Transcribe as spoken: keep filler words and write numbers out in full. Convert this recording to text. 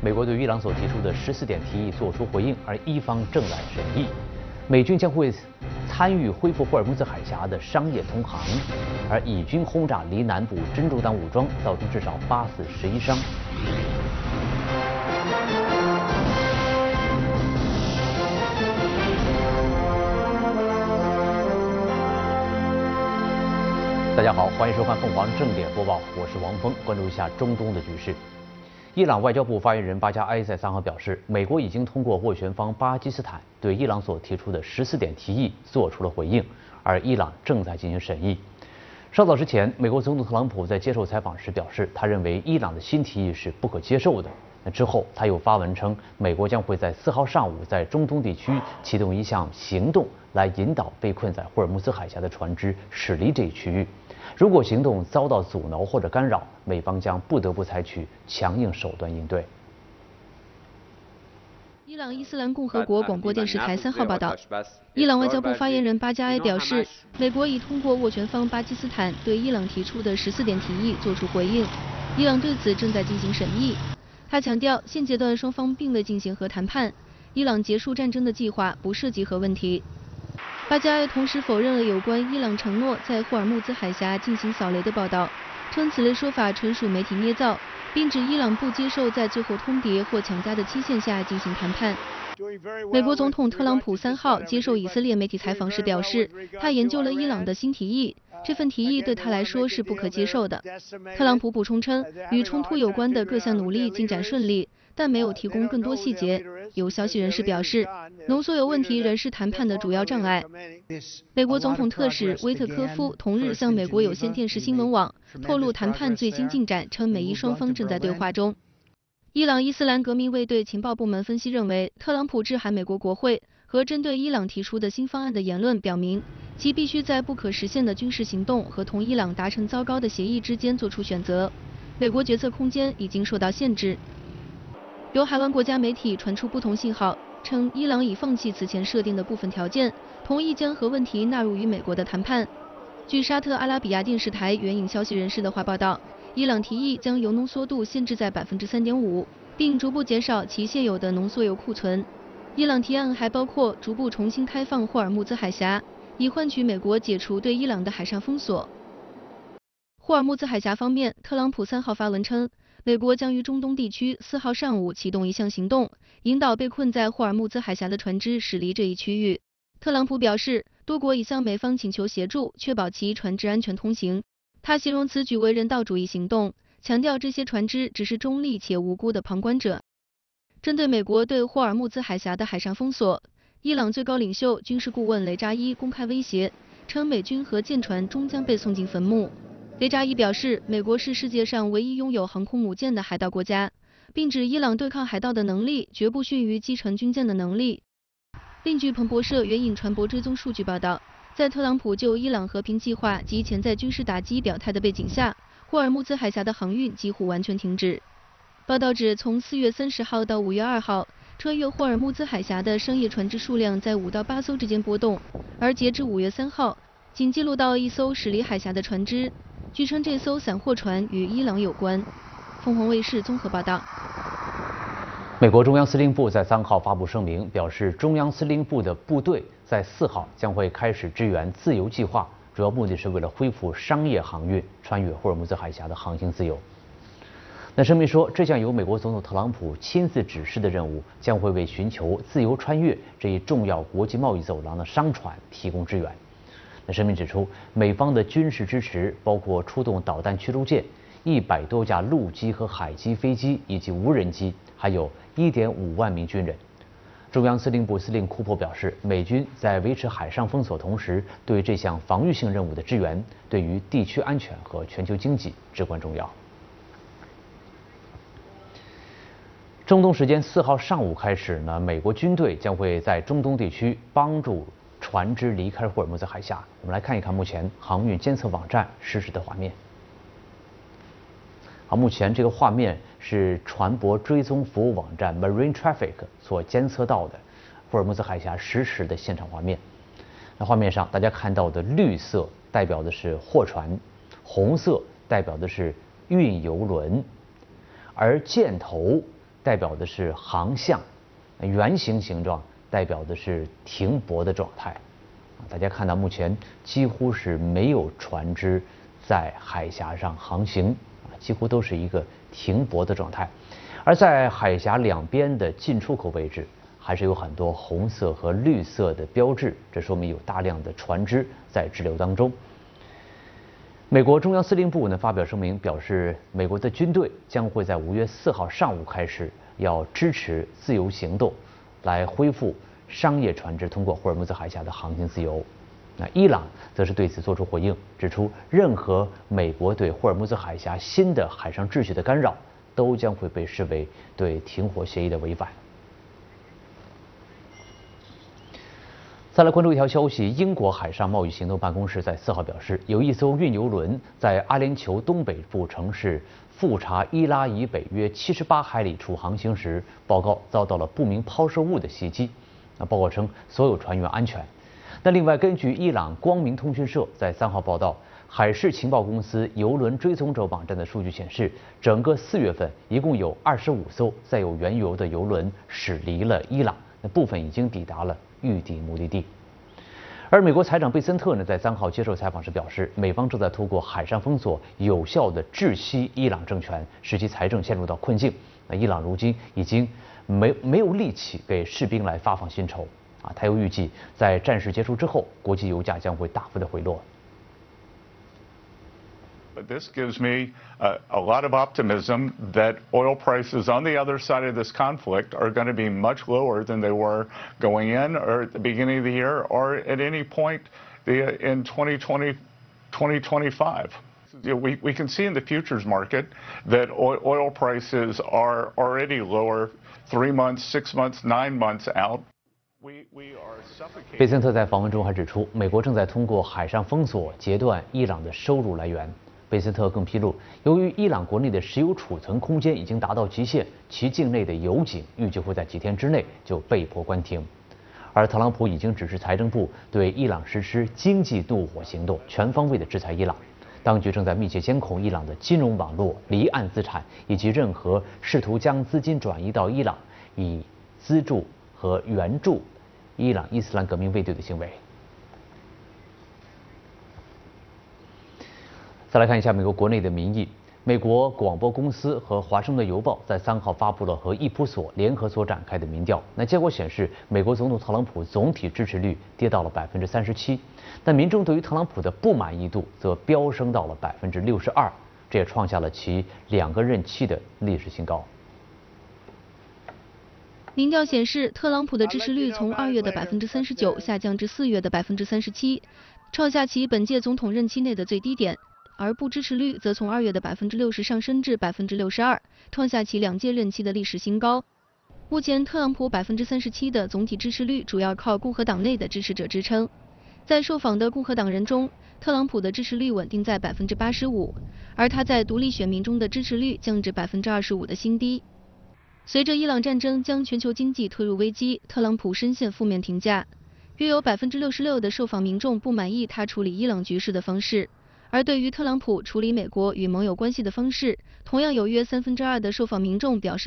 美国对伊朗所提出的十四点提议作出回应，而伊方正在审议。美军将会参与恢复霍尔木兹海峡的商业通航，而以军轰炸离南部真主党武装，造成至少八死十一伤。大家好，欢迎收看凤凰正点播报，我是王峰，关注一下中东的局势。伊朗外交部发言人巴加埃在三号表示，美国已经通过斡旋方巴基斯坦对伊朗所提出的十四点提议做出了回应，而伊朗正在进行审议。稍早之前，美国总统特朗普在接受采访时表示，他认为伊朗的新提议是不可接受的。那之后，他又发文称，美国将会在四号上午在中东地区启动一项行动，来引导被困在霍尔木兹海峡的船只驶离这一区域。如果行动遭到阻挠或者干扰，美方将不得不采取强硬手段应对。 伊朗伊斯兰共和国广播电视台三号报道，伊朗外交部发言人巴加埃表示，美国已通过斡旋方巴基斯坦对伊朗提出的十四点提议作出回应，伊朗对此正在进行审议。他强调，现阶段双方并未进行核谈判，伊朗结束战争的计划不涉及核问题。巴加埃同时否认了有关伊朗承诺在霍尔木兹海峡进行扫雷的报道，称此类说法纯属媒体捏造，并指伊朗不接受在最后通牒或强加的期限下进行谈判。美国总统特朗普三号接受以色列媒体采访时表示，他研究了伊朗的新提议，这份提议对他来说是不可接受的。特朗普补充称，与冲突有关的各项努力进展顺利，但没有提供更多细节。有消息人士表示，浓缩铀问题仍是谈判的主要障碍。美国总统特使威特科夫同日向美国有线电视新闻网透露谈判最新进展，称美伊双方正在对话中。伊朗伊斯兰革命卫队情报部门分析认为，特朗普致函美国国会和针对伊朗提出的新方案的言论表明，其必须在不可实现的军事行动和同伊朗达成糟糕的协议之间做出选择。美国决策空间已经受到限制。由海湾国家媒体传出不同信号，称伊朗已放弃此前设定的部分条件，同意将核问题纳入与美国的谈判。据沙特阿拉比亚电视台援引消息人士的话报道，伊朗提议将铀浓缩度限制在百分之三点五，并逐步减少其现有的浓缩铀库存。伊朗提案还包括逐步重新开放霍尔木兹海峡，以换取美国解除对伊朗的海上封锁。霍尔木兹海峡方面，特朗普三号发文称，美国将于中东地区四号上午启动一项行动，引导被困在霍尔木兹海峡的船只驶离这一区域。特朗普表示，多国已向美方请求协助，确保其船只安全通行。他形容此举为人道主义行动，强调这些船只只是中立且无辜的旁观者。针对美国对霍尔木兹海峡的海上封锁，伊朗最高领袖军事顾问雷扎伊公开威胁，称美军和舰船终将被送进坟墓。雷扎伊表示，美国是世界上唯一拥有航空母舰的海盗国家，并指伊朗对抗海盗的能力绝不逊于击沉军舰的能力。另据彭博社援引船舶追踪数据报道，在特朗普就伊朗和平计划及潜在军事打击表态的背景下，霍尔木兹海峡的航运几乎完全停止。报道指，从四月三十号到五月二号，穿越霍尔木兹海峡的商业船只数量在五到八艘之间波动，而截至五月三号，仅记录到一艘驶离海峡的船只。据称，这艘散货船与伊朗有关。凤凰卫视综合报道。 美国中央司令部在三号发布声明，表示中央司令部的部队在四号将会开始支援自由计划，主要目的是为了恢复商业航运穿越霍尔木兹海峡的航行自由。那声明说，这项由美国总统特朗普亲自指示的任务，将会为寻求自由穿越这一重要国际贸易走廊的商船提供支援。那声明指出，美方的军事支持包括出动导弹驱逐舰、一百多架陆基和海基飞机以及无人机，还有一点五万名军人。中央司令部司令库珀表示，美军在维持海上封锁同时，对这项防御性任务的支援，对于地区安全和全球经济至关重要。中东时间四号上午开始呢，美国军队将会在中东地区帮助船只离开霍尔木兹海峡。我们来看一看目前航运监测网站实时的画面。好，目前这个画面是船舶追踪服务网站 Marine Traffic 所监测到的霍尔木兹海峡实时的现场画面。那画面上大家看到的绿色代表的是货船，红色代表的是运油轮，而箭头代表的是航向，圆形形状代表的是停泊的状态。大家看到，目前几乎是没有船只在海峡上航行，几乎都是一个停泊的状态。而在海峡两边的进出口位置，还是有很多红色和绿色的标志，这说明有大量的船只在滞留当中。美国中央司令部呢发表声明表示，美国的军队将会在五月四号上午开始，要支持自由行动，来恢复商业船只通过霍尔木兹海峡的航行自由。那伊朗则是对此作出回应，指出任何美国对霍尔木兹海峡新的海上秩序的干扰，都将会被视为对停火协议的违反。再来关注一条消息，英国海上贸易行动办公室在四号表示，有一艘运油轮在阿联酋东北部城市富查伊拉以北约七十八海里处航行时，报告遭到了不明抛射物的袭击。那报告称所有船员安全。那另外，根据伊朗光明通讯社在三号报道，海事情报公司油轮追踪者网站的数据显示，整个四月份一共有二十五艘载有原油的油轮驶离了伊朗，那部分已经抵达了预定目的地。而美国财长贝森特呢，在三号接受采访时表示，美方正在通过海上封锁有效地窒息伊朗政权，使其财政陷入到困境。那伊朗如今已经没没有力气给士兵来发放薪酬啊。他又预计，在战事结束之后，国际油价将会大幅的回落。 But this gives me uh, a lot of optimism that oil prices on the other side of this conflict are going to be much lower than they were going in or at the beginning of the year or at any point the, in twenty twenty, twenty twenty-five. You know, we, we can see in the futures market that oil, oil prices are already lower three months, six months, nine months out. 贝森特在访问中还指出，美国正在通过海上封锁截断伊朗的收入来源。贝森特更披露，由于伊朗国内的石油储存空间已经达到极限，其境内的油井预计会在几天之内就被迫关停。而特朗普已经指示财政部对伊朗实施经济怒火行动，全方位的制裁伊朗。当局正在密切监控伊朗的金融网络、离岸资产以及任何试图将资金转移到伊朗以资助和援助伊朗伊斯兰革命卫队的行为。再来看一下美国国内的民意。美国广播公司和华盛顿邮报在三号发布了和易普所联合所展开的民调。那结果显示，美国总统特朗普总体支持率跌到了百分之三十七，但民众对于特朗普的不满意度则飙升到了百分之六十二，这也创下了其两个任期的历史新高。 民调显示，特朗普的支持率从二月的百分之三十九下降至四月的百分之三十七，创下其本届总统任期内的最低点。而不支持率则从二月的百分之六十上升至百分之六十二，创下其两届任期的历史新高。目前，特朗普百分之三十七的总体支持率主要靠共和党内的支持者支撑。在受访的共和党人中，特朗普的支持率稳定在百分之八十五，而他在独立选民中的支持率降至百分之二十五的新低。随着伊朗战争将全球经济推入危机，特朗普深陷负面评价，约有百分之六十六的受访民众不满意他处理伊朗局势的方式。而对于特朗普处理美国与盟友关系的方式，同样有约三分之二的受访民众表示